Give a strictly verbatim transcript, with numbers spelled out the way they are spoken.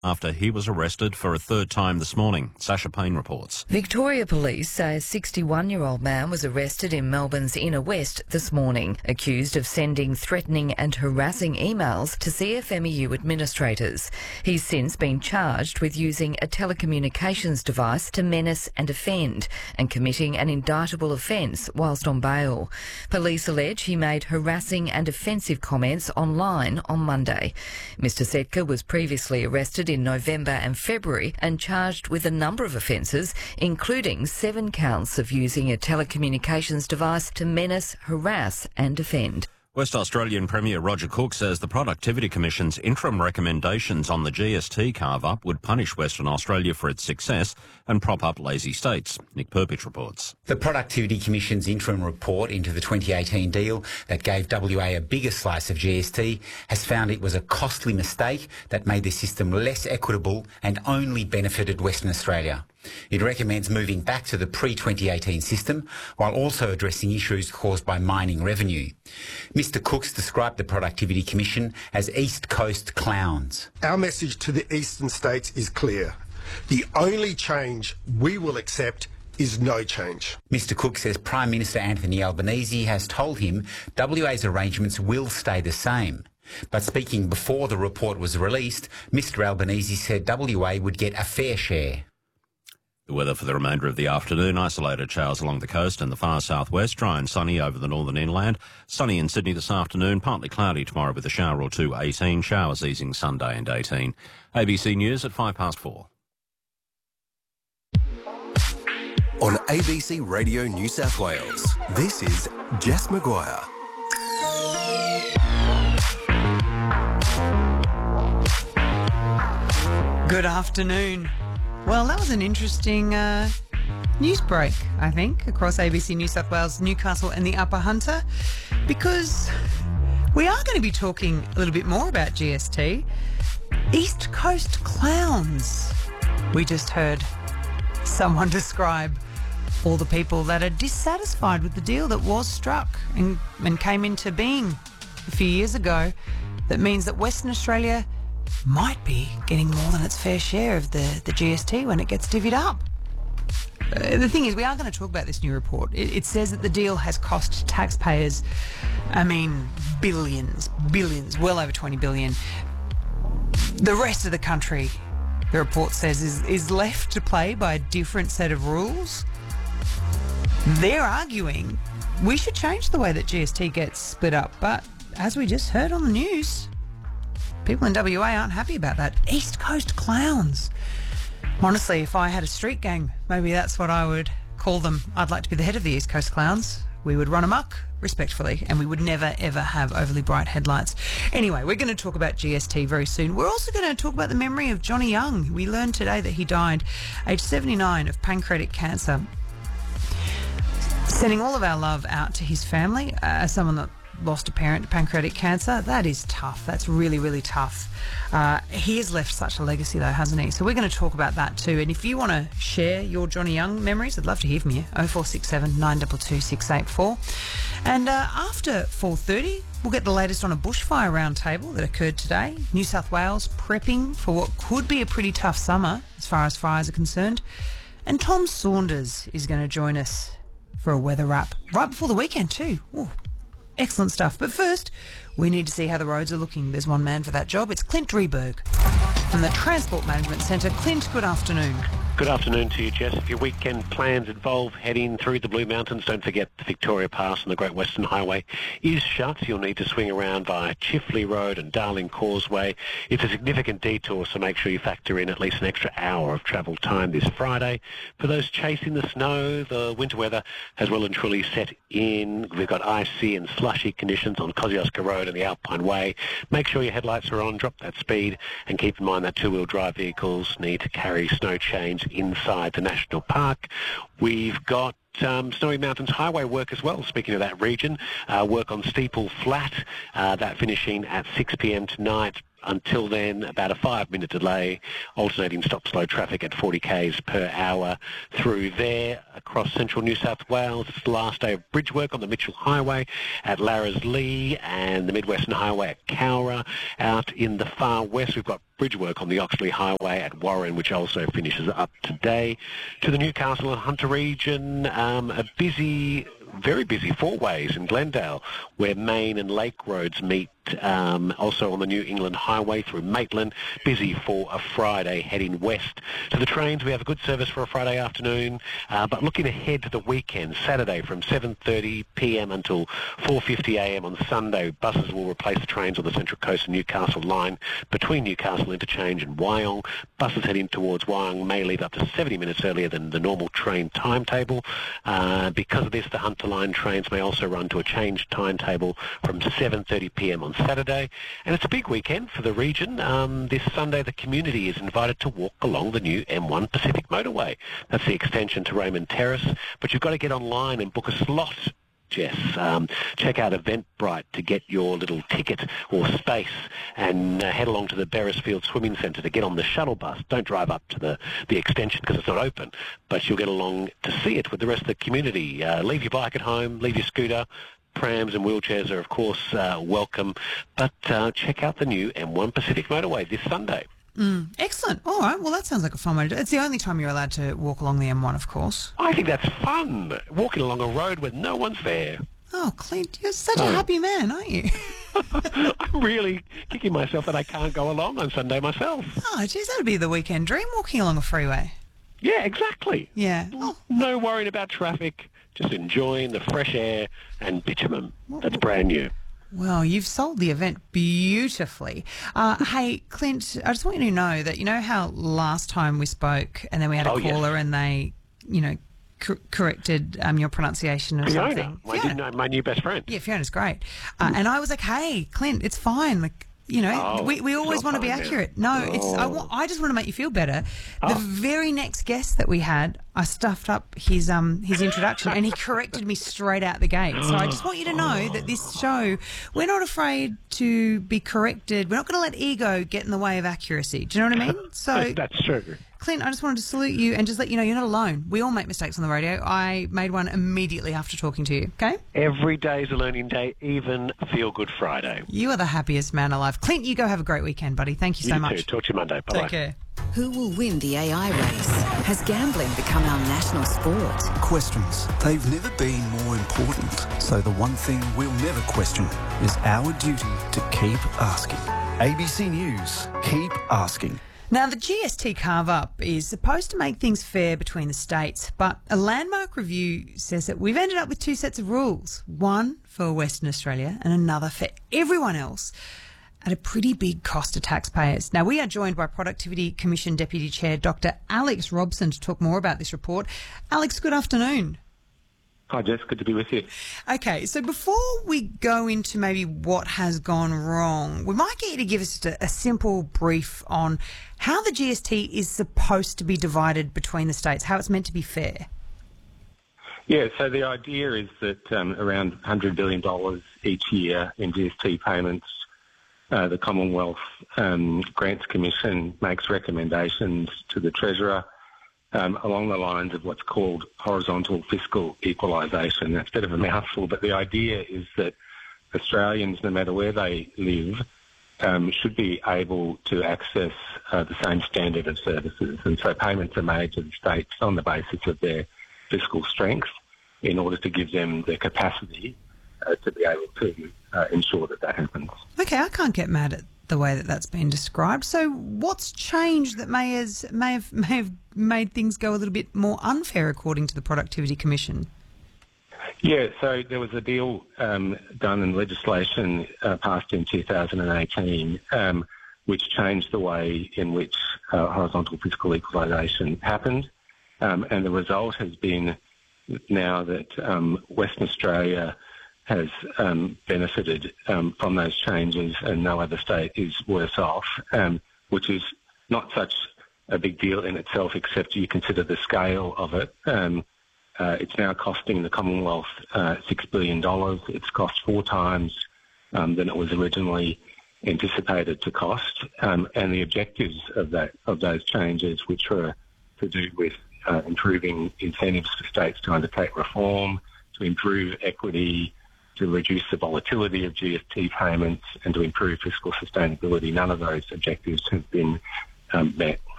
after he was arrested for a third time this morning. Sasha Payne reports. Victoria Police say a sixty-one-year-old man was arrested in Melbourne's Inner West this morning, accused of sending threatening and harassing emails to C F M E U administrators. He's since been charged with using a telecommunications device to menace and offend and committing an indictable offence whilst on bail. Police allege he made harassing and offensive comments online on Monday. Mister Setka was previously arrested in November and February and charged with a number of offences, including seven counts of using a telecommunications device to menace, harass and offend. West Australian Premier Roger Cook says the Productivity Commission's interim recommendations on the G S T carve-up would punish Western Australia for its success and prop up lazy states. Nick Perpich reports. The Productivity Commission's interim report into the twenty eighteen deal that gave W A a bigger slice of G S T has found it was a costly mistake that made the system less equitable and only benefited Western Australia. It recommends moving back to the pre twenty eighteen system while also addressing issues caused by mining revenue. Mister Cooks described the Productivity Commission as East Coast clowns. Our message to the eastern states is clear. The only change we will accept is no change. Mister Cook says Prime Minister Anthony Albanese has told him W A's arrangements will stay the same. But speaking before the report was released, Mister Albanese said W A would get a fair share. The weather for the remainder of the afternoon: isolated showers along the coast and the far southwest, dry and sunny over the northern inland. Sunny in Sydney this afternoon, partly cloudy tomorrow with a shower or two, eighteen. Showers easing Sunday and eighteen. A B C News at five past four. On A B C Radio New South Wales, this is Jess Maguire. Good afternoon. Well, that was an interesting uh, news break, I think, across A B C New South Wales, Newcastle and the Upper Hunter, because we are going to be talking a little bit more about G S T. East Coast clowns. We just heard someone describe all the people that are dissatisfied with the deal that was struck and, and came into being a few years ago. That means that Western Australia might be getting more than its fair share of the, the G S T when it gets divvied up. Uh, the thing is, we are going to talk about this new report. It, it says that the deal has cost taxpayers, I mean, billions, billions, well over twenty billion. The rest of the country, the report says, is, is left to play by a different set of rules. They're arguing we should change the way that G S T gets split up, but as we just heard on the news, people in W A aren't happy about that. East Coast clowns. Honestly, if I had a street gang, maybe that's what I would call them. I'd like to be the head of the East Coast clowns. We would run amok, respectfully, and we would never, ever have overly bright headlights. Anyway, we're going to talk about G S T very soon. We're also going to talk about the memory of Johnny Young. We learned today that he died, aged seventy-nine, of pancreatic cancer. Sending all of our love out to his family, uh, as someone that lost a parent to pancreatic cancer. That is tough. That's really, really tough. Uh, he has left such a legacy, though, hasn't he? So we're going to talk about that too. And if you want to share your Johnny Young memories, I'd love to hear from you. oh four six seven, nine two two, six eight four. And uh, after four thirty, we'll get the latest on a bushfire roundtable that occurred today. New South Wales prepping for what could be a pretty tough summer as far as fires are concerned. And Tom Saunders is going to join us for a weather wrap right before the weekend too. Ooh. Excellent stuff. But first, we need to see how the roads are looking. There's one man for that job. It's Clint Drieberg from the Transport Management Centre. Clint, good afternoon. Good afternoon to you, Jess. If your weekend plans involve heading through the Blue Mountains, don't forget the Victoria Pass and the Great Western Highway is shut. You'll need to swing around via Chifley Road and Darling Causeway. It's a significant detour, so make sure you factor in at least an extra hour of travel time this Friday. For those chasing the snow, the winter weather has well and truly set in. We've got icy and slushy conditions on Kosciuszko Road and the Alpine Way. Make sure your headlights are on, drop that speed, and keep in mind that two-wheel drive vehicles need to carry snow chains inside the National Park. We've got Um, Snowy Mountains Highway work as well, speaking of that region. Uh, work on Steeple Flat, uh, that finishing at six p m tonight. until then, about a five-minute delay, alternating stop-slow traffic at forty kays per hour through there across central New South Wales. It's the last day of bridge work on the Mitchell Highway at Larras-Lee and the Mid-Western Highway at Cowra. Out in the far west, we've got bridge work on the Oxley Highway at Warren, which also finishes up today. To the Newcastle and Hunter region, um, a busy, very busy four ways in Glendale, where Main and Lake roads meet. Um, also on the New England Highway through Maitland, busy for a Friday heading west. To the trains, we have a good service for a Friday afternoon, uh, but looking ahead to the weekend, Saturday from seven thirty p m until four fifty a m on Sunday, buses will replace the trains on the Central Coast and Newcastle line between Newcastle Interchange and Wyong. Buses heading towards Wyong may leave up to seventy minutes earlier than the normal train timetable. Uh, because of this, the Hunter Line trains may also run to a changed timetable from seven thirty p m on Saturday. And it's a big weekend for the region. Um, this Sunday, the community is invited to walk along the new M one Pacific Motorway. That's the extension to Raymond Terrace. But you've got to get online and book a slot, Jess. Um, check out Eventbrite to get your little ticket or space, and uh, head along to the Beresfield Swimming Centre to get on the shuttle bus. Don't drive up to the, the extension because it's not open, but you'll get along to see it with the rest of the community. Uh, leave your bike at home, leave your scooter. Prams and wheelchairs are, of course, uh, welcome, but uh, check out the new M one Pacific Motorway this Sunday. Mm, excellent. All right. Well, that sounds like a fun way to do it. It's the only time you're allowed to walk along the M one, of course. I think that's fun, walking along a road where no one's there. Oh, Clint, you're such oh. a happy man, aren't you? I'm really kicking myself that I can't go along on Sunday myself. Oh, geez, that would be the weekend dream, walking along a freeway. Yeah, exactly. Yeah. Oh. No worrying about traffic, just enjoying the fresh air and bitumen. That's brand new. Well, you've sold the event beautifully. Uh, hey, Clint, I just want you to know that, you know how last time we spoke and then we had a oh, caller yes. and they, you know, cor- corrected um, your pronunciation of Fiona, something? my, Fiona. New, my new best friend. Yeah, Fiona's great. Uh, and I was like, hey, Clint, it's fine. Like, you know, oh, we, we always want to be accurate. No, oh. it's I, wa- I just want to make you feel better. Oh. The very next guest that we had, I stuffed up his um his introduction and he corrected me straight out the gate. So I just want you to know that this show, we're not afraid to be corrected. We're not going to let ego get in the way of accuracy. Do you know what I mean? So that's true. Clint, I just wanted to salute you and just let you know you're not alone. We all make mistakes on the radio. I made one immediately after talking to you, okay? Every day is a learning day, even Feel Good Friday. You are the happiest man alive. Clint, you go have a great weekend, buddy. Thank you so you much. Too. Talk to you Monday. Bye-bye. Take care. Who will win the A I race? Has gambling become our national sport? Questions. They've never been more important. So the one thing we'll never question is our duty to keep asking. A B C News. Keep asking. Now, the G S T carve-up is supposed to make things fair between the states, but a landmark review says that we've ended up with two sets of rules, one for Western Australia and another for everyone else, at a pretty big cost to taxpayers. Now, we are joined by Productivity Commission Deputy Chair Doctor Alex Robson to talk more about this report. Alex, good afternoon. Hi, Jess. Good to be with you. Okay, so before we go into maybe what has gone wrong, we might get you to give us a, a simple brief on how the G S T is supposed to be divided between the states, how it's meant to be fair. Yeah, so the idea is that um, around one hundred billion dollars each year in G S T payments, uh, the Commonwealth um, Grants Commission makes recommendations to the Treasurer Um, along the lines of what's called horizontal fiscal equalisation. That's a bit of a mouthful, but the idea is that Australians, no matter where they live, um, should be able to access uh, the same standard of services. And so payments are made to the states on the basis of their fiscal strength in order to give them the capacity uh, to be able to uh, ensure that that happens. Okay, I can't get mad at the way that that's been described. So what's changed that may, has, may, have, may have made things go a little bit more unfair according to the Productivity Commission? Yeah, so there was a deal um, done in legislation uh, passed in two thousand eighteen um, which changed the way in which uh, horizontal fiscal equalisation happened. Um, and the result has been now that um, Western Australia has um, benefited um, from those changes and no other state is worse off, um, which is not such a big deal in itself except you consider the scale of it. Um, uh, it's now costing the Commonwealth uh, six billion dollars. It's cost four times um, than it was originally anticipated to cost, um, and the objectives of that of those changes, which were to do with uh, improving incentives for states to undertake reform, to improve equity, to reduce the volatility of G S T payments, and to improve fiscal sustainability. None of those objectives have been um, met.